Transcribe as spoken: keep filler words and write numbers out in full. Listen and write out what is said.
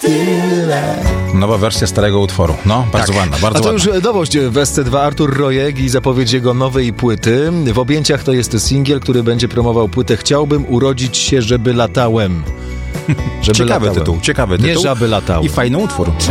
tyle. Nowa wersja starego utworu. No, bardzo Tak. ładna, bardzo A to ładna. już nowość w S C dwa. Artur Rojek i zapowiedź jego nowej płyty. W objęciach to jest singiel, który będzie promował płytę Chciałbym urodzić się, żeby latałem. Żeby Ciekawy latałem. tytuł, ciekawy Nie tytuł. żaby latałem. I fajny utwór. Czy